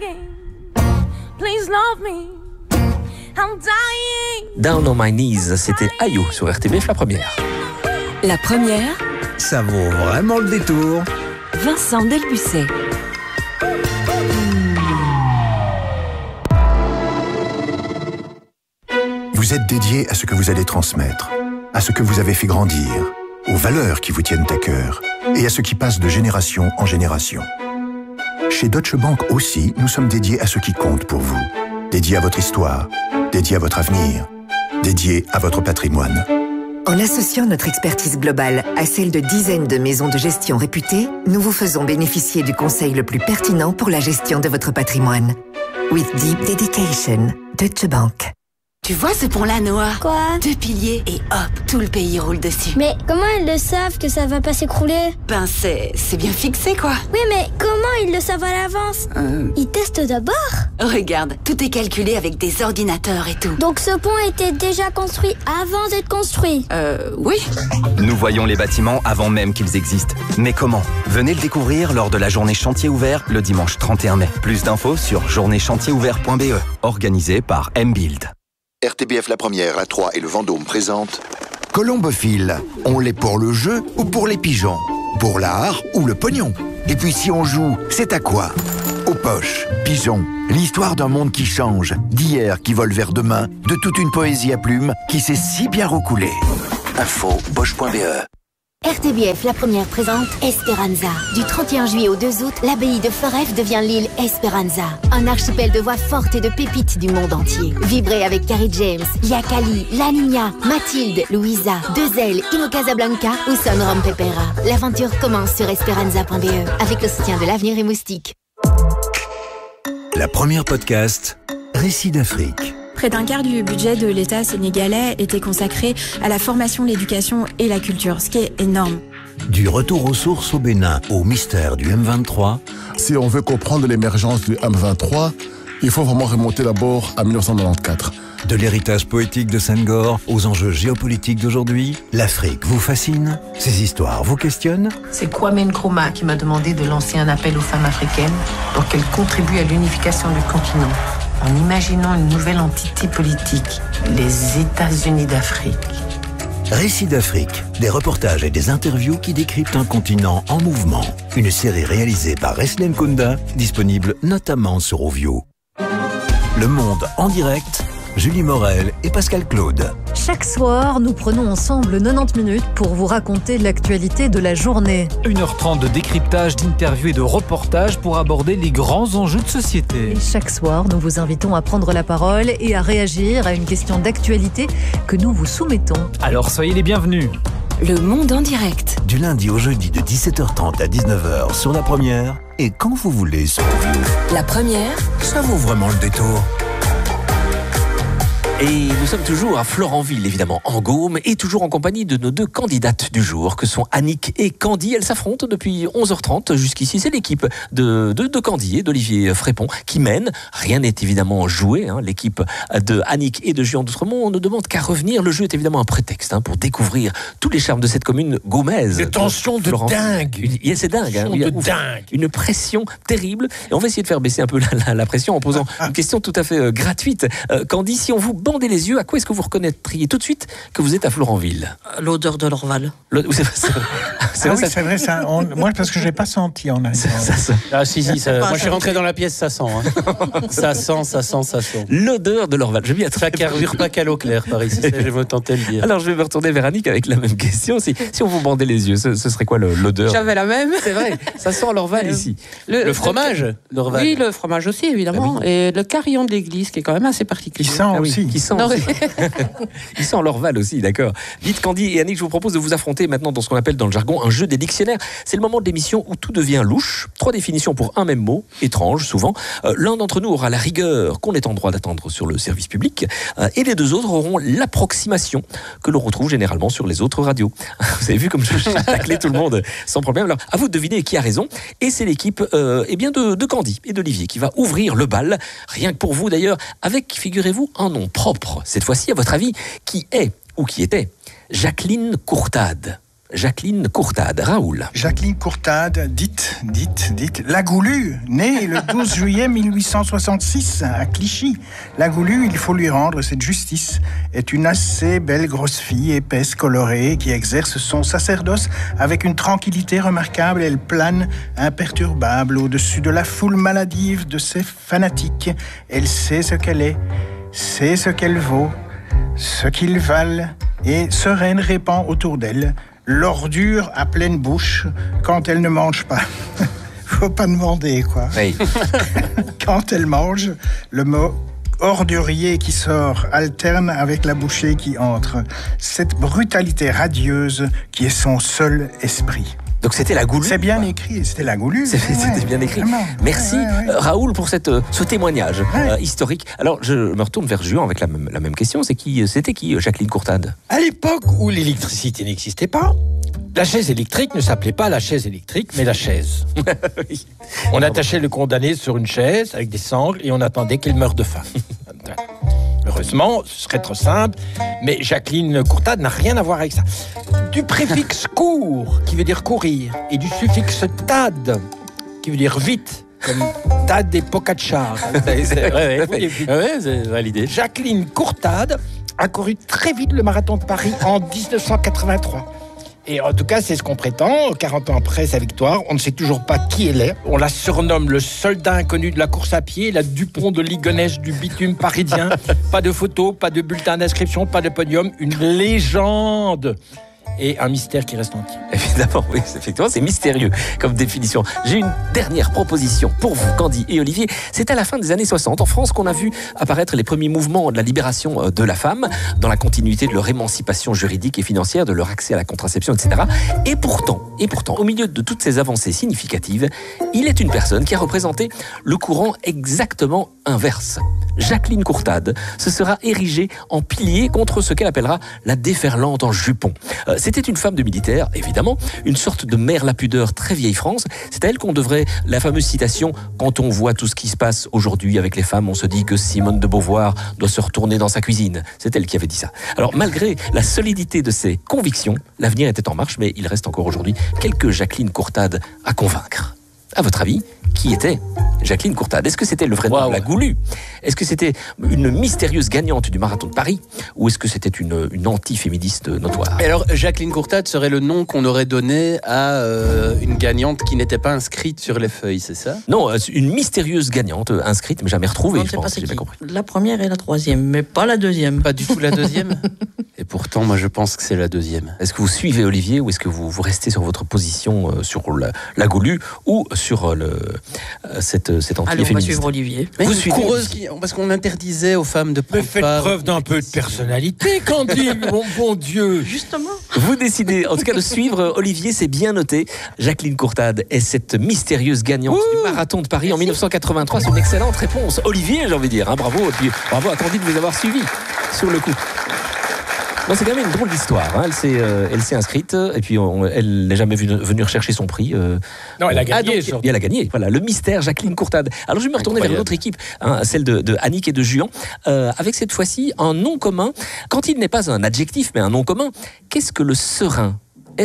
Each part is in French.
dying. Please love me. I'm dying. Down on my knees, c'était Ayo sur RTBF La Première. La Première, Ça vaut vraiment le détour. Vincent Delbucet. Vous êtes dédié à ce que vous allez transmettre, à ce que vous avez fait grandir, aux valeurs qui vous tiennent à cœur et à ce qui passe de génération en génération. Chez Deutsche Bank aussi, nous sommes dédiés à ce qui compte pour vous. Dédiés à votre histoire, dédiés à votre avenir, dédiés à votre patrimoine. En associant notre expertise globale à celle de dizaines de maisons de gestion réputées, nous vous faisons bénéficier du conseil le plus pertinent pour la gestion de votre patrimoine. With deep dedication, Deutsche Bank. Tu vois ce pont-là, Noah? Quoi? 2 piliers et hop, tout le pays roule dessus. Mais comment ils le savent que ça va pas s'écrouler? Ben c'est bien fixé, quoi. Oui, mais comment ils le savent à l'avance? Ils testent d'abord? Regarde, tout est calculé avec des ordinateurs et tout. Donc ce pont était déjà construit avant d'être construit? Oui. Nous voyons les bâtiments avant même qu'ils existent. Mais comment? Venez le découvrir lors de la journée chantier ouvert le dimanche 31 mai. Plus d'infos sur journée-chantier-ouvert.be, organisée par M-Build. RTBF La Première, la 3 et le Vendôme présentent Colombophile, on l'est pour le jeu ou pour les pigeons? Pour l'art ou le pognon? Et puis si on joue, c'est à quoi? Aux poches, pigeons, l'histoire d'un monde qui change, d'hier qui vole vers demain, de toute une poésie à plumes qui s'est si bien recoulée. Info, poche.be. RTBF La Première présente Esperanza. Du 31 juillet au 2 août, l'abbaye de Foref devient l'île Esperanza. Un archipel de voix fortes et de pépites du monde entier. Vibrez avec Carrie James, Yakali, La Niña, Mathilde, Louisa, Dezel, Ino Casablanca ou Son Rom Pepera. L'aventure commence sur esperanza.be avec le soutien de l'Avenir et Moustique. La Première podcast, Récits d'Afrique. Près d'un quart du budget de l'État sénégalais était consacré à la formation, l'éducation et la culture, ce qui est énorme. Du retour aux sources au Bénin au mystère du M23. Si on veut comprendre l'émergence du M23, il faut vraiment remonter d'abord à 1994. De l'héritage poétique de Senghor aux enjeux géopolitiques d'aujourd'hui, l'Afrique vous fascine? Ces histoires vous questionnent? C'est Kwame Nkrumah qui m'a demandé de lancer un appel aux femmes africaines pour qu'elles contribuent à l'unification du continent, en imaginant une nouvelle entité politique, les États-Unis d'Afrique. Récits d'Afrique, des reportages et des interviews qui décryptent un continent en mouvement. Une série réalisée par Reslen Kunda, disponible notamment sur Ovio. Le Monde en direct, Julie Morel et Pascal Claude. Chaque soir, nous prenons ensemble 90 minutes pour vous raconter l'actualité de la journée. 1h30 de décryptage, d'interviews et de reportages pour aborder les grands enjeux de société. Et chaque soir, nous vous invitons à prendre la parole et à réagir à une question d'actualité que nous vous soumettons. Alors soyez les bienvenus. Le Monde en direct. Du lundi au jeudi de 17h30 à 19h sur La Première et quand vous voulez sur Ovio. La Première, ça vaut vraiment le détour. Et nous sommes toujours à Florenville, évidemment, en Gaume, et toujours en compagnie de nos deux candidates du jour, que sont Annick et Candy. Elles s'affrontent depuis 11h30 jusqu'ici. C'est l'équipe de Candy et d'Olivier Frépon qui mène. Rien n'est évidemment joué. L'équipe de Annick et de Juan d'Outremont ne demande qu'à revenir. Le jeu est évidemment un prétexte pour découvrir tous les charmes de cette commune gaumaise. Des tensions de dingue. C'est dingue. Une pression terrible. Et on va essayer de faire baisser un peu la pression en posant une question tout à fait gratuite. Candy, si on vous bandez les yeux, à quoi est-ce que vous reconnaîtriez tout de suite que vous êtes à Florenville? L'odeur de l'Orval. C'est vrai ça. Moi, parce que je l'ai pas senti en arrivant. Ah si, moi je suis rentré dans la pièce, ça sent. Ça sent. L'odeur de l'Orval. Je m'y attends. Ça carbure pas qu'à l'eau claire par ici, je vais tenter de le dire. Alors je vais me retourner vers Annick avec la même question. Si on vous bandait les yeux, ce serait quoi l'odeur? J'avais la même. C'est vrai, ça sent l'Orval ici. Le fromage l'Orval. Oui, le fromage aussi, évidemment. Ah oui. Et le carillon de l'église, qui est quand même assez particulier. Qui sent aussi. Il sent l'Orval aussi, d'accord. Dites Candy et Annick, je vous propose de vous affronter maintenant dans ce qu'on appelle dans le jargon un jeu des dictionnaires. C'est le moment de l'émission où tout devient louche. 3 définitions pour un même mot, étrange souvent. L'un d'entre nous aura la rigueur qu'on est en droit d'attendre sur le service public et les deux autres auront l'approximation que l'on retrouve généralement sur les autres radios. Vous avez vu comme je taclais tout le monde sans problème. Alors à vous de deviner qui a raison. Et c'est l'équipe de Candy et d'Olivier qui va ouvrir le bal. Rien que pour vous d'ailleurs, avec, figurez-vous, un nom propre. Cette fois-ci, à votre avis, qui est ou qui était Jacqueline Courtade? Jacqueline Courtade. Raoul. Jacqueline Courtade, dite La Goulue, née le 12 juillet 1866 à Clichy. La Goulue, il faut lui rendre cette justice, est une assez belle grosse fille, épaisse, colorée, qui exerce son sacerdoce avec une tranquillité remarquable. Elle plane imperturbable au-dessus de la foule maladive de ses fanatiques. Elle sait ce qu'elle est, sait ce qu'elle vaut, ce qu'ils valent, et sereine répand autour d'elle l'ordure à pleine bouche quand elle ne mange pas. Faut pas demander, quoi. Oui. Quand elle mange, le mot ordurier qui sort alterne avec la bouchée qui entre. Cette brutalité radieuse qui est son seul esprit. Donc c'était la Goulue. C'est bien écrit, c'était la Goulue. C'était bien écrit. Vraiment. Merci Raoul pour ce témoignage historique. Alors je me retourne vers Juan avec la même question. C'était qui Jacqueline Courtade? À l'époque où l'électricité n'existait pas, la chaise électrique ne s'appelait pas la chaise électrique, mais la chaise. Oui. On attachait le condamné sur une chaise avec des sangles et on attendait qu'il meure de faim. Heureusement, ce serait trop simple, mais Jacqueline Courtade n'a rien à voir avec ça. Du préfixe court, qui veut dire courir, et du suffixe tad, qui veut dire vite, comme tad et pocaccia. C'est validé. Jacqueline Courtade a couru très vite le marathon de Paris en 1983. Et en tout cas, c'est ce qu'on prétend. 40 ans après sa victoire, on ne sait toujours pas qui elle est. On la surnomme le soldat inconnu de la course à pied, la Dupont de Ligonnès du bitume parisien. Pas de photos, pas de bulletin d'inscription, pas de podium. Une légende. Et un mystère qui reste entier. Évidemment, oui, effectivement, c'est mystérieux comme définition. J'ai une dernière proposition pour vous, Candy et Olivier. C'est à la fin des années 60, en France, qu'on a vu apparaître les premiers mouvements de la libération de la femme, dans la continuité de leur émancipation juridique et financière, de leur accès à la contraception, etc. Et pourtant, au milieu de toutes ces avancées significatives, il est une personne qui a représenté le courant exactement inverse. Jacqueline Courtade se sera érigée en pilier contre ce qu'elle appellera la déferlante en jupon. C'était une femme de militaire, évidemment, une sorte de mère la pudeur très vieille France. C'est à elle qu'on devrait la fameuse citation « Quand on voit tout ce qui se passe aujourd'hui avec les femmes, on se dit que Simone de Beauvoir doit se retourner dans sa cuisine ». C'est elle qui avait dit ça. Alors, malgré la solidité de ses convictions, l'avenir était en marche, mais il reste encore aujourd'hui quelques Jacqueline Courtade à convaincre. À votre avis, qui était Jacqueline Courtade? Est-ce que c'était le vrai nom de la Goulue? Est-ce que c'était une mystérieuse gagnante du marathon de Paris? Ou est-ce que c'était une anti-féministe notoire? Et alors, Jacqueline Courtade serait le nom qu'on aurait donné à une gagnante qui n'était pas inscrite sur les feuilles, c'est ça? Non, une mystérieuse gagnante inscrite, mais jamais retrouvée, je pense, si j'ai bien qui. compris. La première et la troisième, mais pas la deuxième. Pas du tout la deuxième? Et pourtant, moi, je pense que c'est la deuxième. Est-ce que vous suivez Olivier ou est-ce que vous restez sur votre position sur la Goulue ou sur cette anti-féministe? Allez, on va suivre Olivier. Mais vous suivez coureuse parce qu'on interdisait aux femmes de prendre faites preuve d'un peu de personnalité, Candy, mon bon Dieu. Justement. Vous décidez, en tout cas, de suivre Olivier, c'est bien noté. Jacqueline Courtade est cette mystérieuse gagnante du marathon de Paris en 1983. C'est une excellente réponse. Olivier, j'ai envie de dire, hein, bravo. Et puis bravo à Candy de vous avoir suivi sur le coup. Non, c'est quand même une drôle d'histoire. Hein. Elle s'est inscrite et puis elle n'est jamais venue rechercher son prix. Non, elle a gagné. Elle a gagné. Voilà, le mystère Jacqueline Courtade. Alors je vais me retourner vers une autre équipe, hein, celle de Annick et de Juan, avec cette fois-ci un nom commun. Quand il n'est pas un adjectif, mais un nom commun, qu'est-ce que le serein?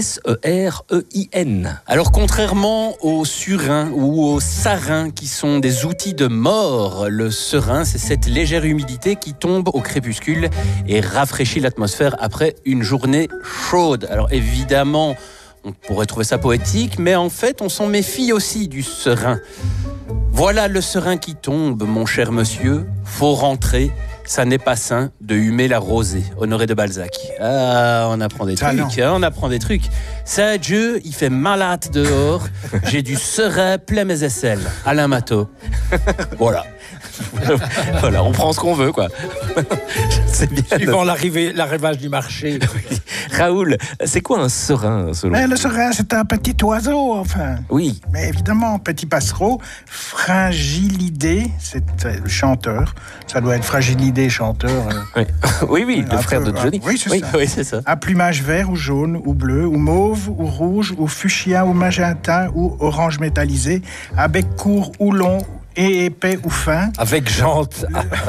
S-E-R-E-I-N. Alors, contrairement au surin ou au sarin, qui sont des outils de mort, le serein, c'est cette légère humidité qui tombe au crépuscule et rafraîchit l'atmosphère après une journée chaude. Alors, évidemment, on pourrait trouver ça poétique, mais en fait, on s'en méfie aussi du serein. Voilà le serein qui tombe, mon cher monsieur. Faut rentrer. Ça n'est pas sain de humer la rosée. Honoré de Balzac. Ah, on apprend des trucs, hein, on apprend des trucs. Ça, Dieu, il fait malade dehors. J'ai du serein plein mes aisselles. Alain Matteau. Voilà. Voilà, on prend ce qu'on veut, quoi. C'est bien. Suivant l'arrivage du marché. Raoul, c'est quoi un serein, selon vous? Le serein, c'est un petit oiseau, enfin. Oui. Mais évidemment, petit passereau. Fragilidé, c'est le chanteur. Ça doit être Fragilidé, chanteur. Oui, le frère de Johnny. Oui, c'est ça. À plumage vert ou jaune ou bleu ou mauve ou rouge ou fuchsia ou magenta ou orange métallisé. À bec court ou long et épais ou fin. Avec jante.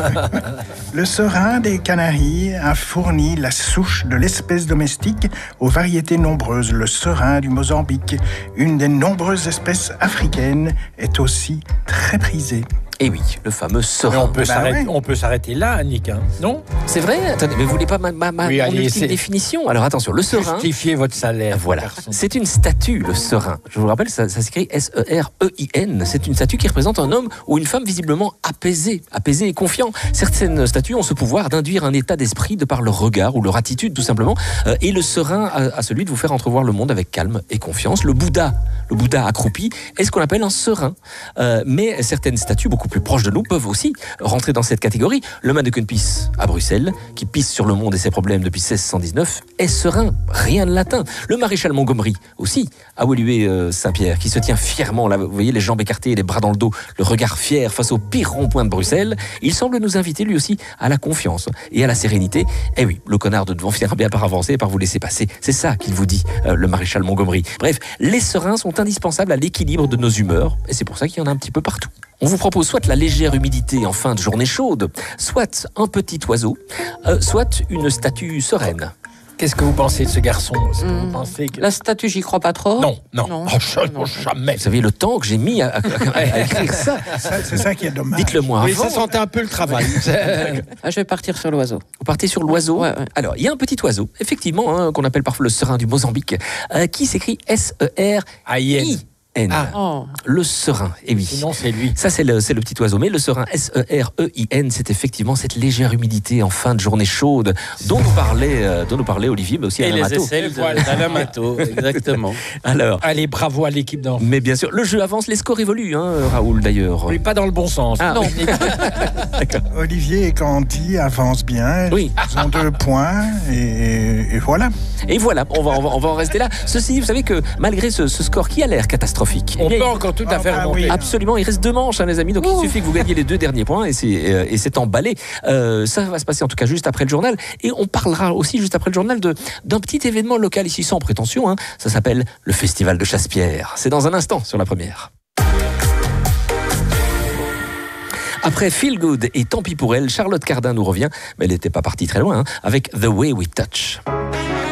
Le serin des Canaries a fourni la souche de l'espèce domestique aux variétés nombreuses. Le serin du Mozambique, une des nombreuses espèces africaines, est aussi très prisé. Et oui, le fameux serin. On peut s'arrêter là, Annick, hein, non? C'est vrai? Attendez, mais vous voulez pas mon ultime définition? Alors attention, le serin... Justifiez votre salaire. Voilà, c'est une statue, le serin. Je vous rappelle, ça s'écrit S-E-R-E-I-N. C'est une statue qui représente un homme ou une femme visiblement apaisé et confiant. Certaines statues ont ce pouvoir d'induire un état d'esprit de par leur regard ou leur attitude, tout simplement. Et le serin a celui de vous faire entrevoir le monde avec calme et confiance. Le Bouddha accroupi est ce qu'on appelle un serin. Mais certaines statues, beaucoup plus proches de nous, peuvent aussi rentrer dans cette catégorie. Le mannequin Pisse à Bruxelles, qui pisse sur le monde et ses problèmes depuis 1619, est serein, rien ne l'atteint. Le maréchal Montgomery aussi, à Woluwe-Saint-Pierre, qui se tient fièrement, là, vous voyez, les jambes écartées et les bras dans le dos, le regard fier face au pire rond-point de Bruxelles. Il semble nous inviter lui aussi à la confiance et à la sérénité. Eh oui, le connard de devant finira bien par avancer et par vous laisser passer. C'est ça qu'il vous dit, le maréchal Montgomery. Bref, les serins sont indispensables à l'équilibre de nos humeurs, et c'est pour ça qu'il y en a un petit peu partout. On vous propose soit la légère humidité en fin de journée chaude, soit un petit oiseau, soit une statue sereine. Qu'est-ce que vous pensez de ce garçon? Vous pensez que... La statue, j'y crois pas trop. Non. Jamais. Vous savez le temps que j'ai mis à écrire ça. C'est ça qui est dommage. Dites-le moi avant. Oui, ça sentait un peu le travail. Je vais partir sur l'oiseau. Vous partez sur l'oiseau? Ouais. Alors, il y a un petit oiseau, effectivement, qu'on appelle parfois le serin du Mozambique, qui s'écrit S-E-R-I. Le serin, et oui. Sinon, c'est lui. Ça, c'est le petit oiseau. Mais le serin, S-E-R-E-I-N, c'est effectivement cette légère humidité en fin de journée chaude dont nous parlait Olivier, mais aussi Alain Matteau. Et les aisselles d'Alain Matteau, exactement. Alors, allez, bravo à l'équipe d'enfants. Mais bien sûr, le jeu avance, les scores évoluent, Raoul, d'ailleurs. Oui, pas dans le bon sens. Ah, non. Olivier et Candy avancent bien. Oui. Ils ont 2 points, et voilà. Et voilà, on va en rester là. Ceci, vous savez que malgré ce score qui a l'air catastrophique, on peut encore tout à fait remonter. Oui. Absolument, il reste 2 manches, les amis, donc il suffit que vous gagniez les 2 derniers points et c'est emballé. Ça va se passer en tout cas juste après le journal, et on parlera aussi juste après le journal d'un petit événement local ici sans prétention. Ça s'appelle le Festival de Chasse-Pierre. C'est dans un instant sur la première. Après Feel Good et Tant pis pour elle, Charlotte Cardin nous revient, mais elle n'était pas partie très loin, avec The Way We Touch.